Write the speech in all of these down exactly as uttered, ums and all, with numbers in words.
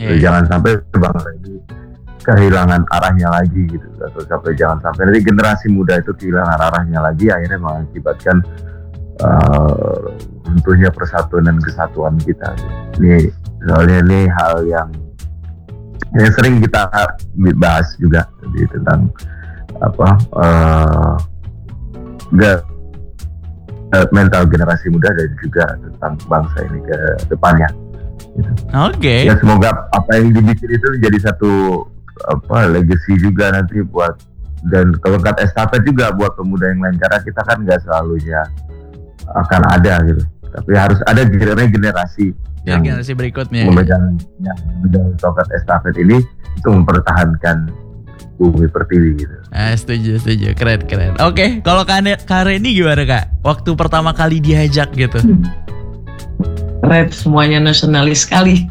Yeah, jangan yeah. sampai bangsa ini kehilangan arahnya lagi gitu, atau sampai jangan sampai nanti generasi muda itu kehilangan arahnya lagi, akhirnya mengakibatkan uh, runtuhnya persatuan dan kesatuan kita. Ini soalnya ini hal yang yang sering kita bahas juga jadi tentang apa uh, gak, uh, mental generasi muda dan juga tentang bangsa ini ke depannya. Gitu. Oke. Okay. Ya semoga apa yang dibikin itu menjadi satu apa legacy juga nanti buat dan tongkat estafet juga buat pemuda yang lain, karena kita kan nggak selalunya akan ada gitu, tapi harus ada generasi ya, yang generasi berikutnya memegang yang memegang tongkat estafet ini itu mempertahankan Bumi Pertiwi gitu. Ah, setuju setuju keren keren. Oke, okay. Kalau Kak Reni gimana Kak? Waktu pertama kali diajak gitu. Hmm. Keren, semuanya nasionalis sekali.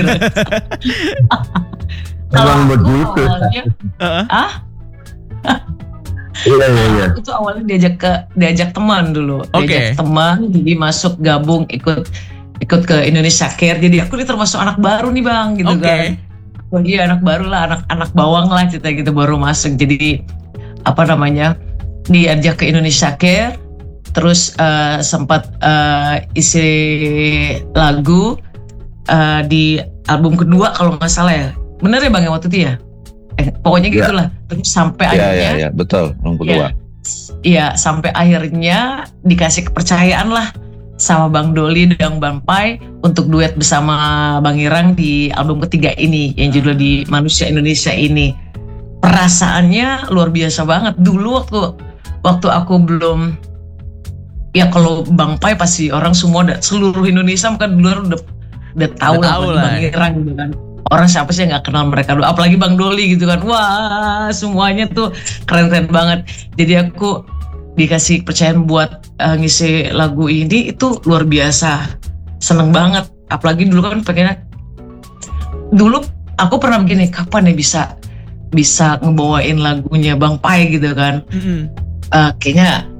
Kalau begitu. Awalnya, uh-huh. ah? Iya iya iya. Itu awalnya diajak ke diajak teman dulu, okay. diajak teman, jadi masuk gabung ikut ikut ke Indonesia Care. Jadi aku ini termasuk anak baru nih bang, gitu okay. kan. Oh iya anak baru lah, anak anak bawang lah kita gitu baru masuk. Jadi apa namanya diajak ke Indonesia Care, terus uh, sempat uh, isi lagu uh, di album kedua kalau nggak salah ya. Bener ya bang ya waktu itu ya? Eh, pokoknya gitulah. Ya. Terus sampai ya, akhirnya. Iya iya betul. Yang kedua. Iya sampai akhirnya dikasih kepercayaan lah sama Bang Doli dan Bang Pai untuk duet bersama Bang Irang di album ketiga ini yang judul di Manusia Indonesia ini. Perasaannya luar biasa banget. Dulu waktu waktu aku belum ya kalau Bang Pai pasti orang semua seluruh Indonesia kan dulu udah udah tahu lah Bang Irang gitu kan. Orang siapa sih yang gak kenal mereka dulu, apalagi Bang Doli gitu kan. Wah semuanya tuh keren-keren banget. Jadi aku dikasih kepercayaan buat uh, ngisi lagu ini itu luar biasa. Seneng banget. Apalagi dulu kan pengennya, dulu aku pernah begini, kapan ya bisa bisa ngebawain lagunya Bang Pai gitu kan. Mm-hmm. uh, Kayaknya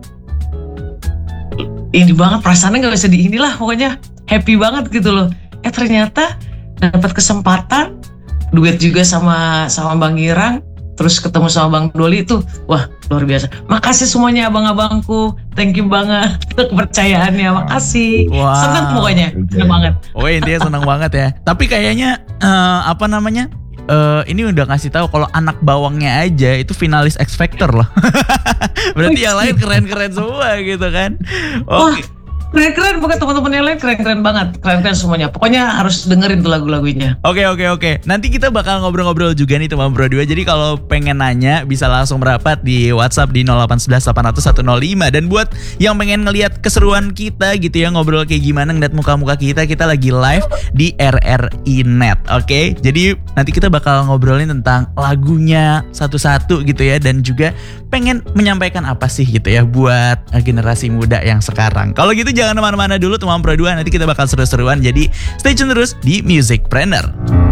ini banget, perasaannya gak bisa di inilah, pokoknya happy banget gitu loh. Eh ternyata dapat kesempatan duet juga sama sama Bang Irang, terus ketemu sama Bang Doli itu wah luar biasa. Makasih semuanya abang-abangku, thank you banget kepercayaannya, makasih. Wow. Senang pokoknya, senang banget. Oh intinya senang banget ya. Tapi kayaknya uh, apa namanya uh, ini udah ngasih tahu kalau anak bawangnya aja itu finalis X Factor loh. Berarti yang lain keren-keren semua gitu kan. Oke. Okay. Keren-keren, pokoknya teman-teman yang lain keren-keren banget, keren-keren semuanya. Pokoknya harus dengerin tuh lagu-lagunya. Oke oke oke. Nanti kita bakal ngobrol-ngobrol juga nih teman berdua. Jadi kalau pengen nanya bisa langsung merapat di WhatsApp di nol delapan satu satu delapan nol nol satu nol lima. Dan buat yang pengen ngelihat keseruan kita gitu ya, ngobrol kayak gimana, ngeliat muka-muka kita, kita lagi live di R R I Net. Oke. Jadi nanti kita bakal ngobrolin tentang lagunya satu-satu gitu ya, dan juga pengen menyampaikan apa sih gitu ya buat generasi muda yang sekarang. Kalau gitu jangan kemana-mana dulu teman Pro dua, nanti kita bakal seru-seruan, jadi stay tune terus di Musicpreneur.